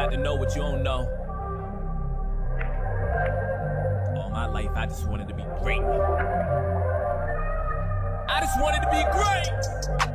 got to know what you don't know. All my life, I just wanted to be great. I just wanted to be great.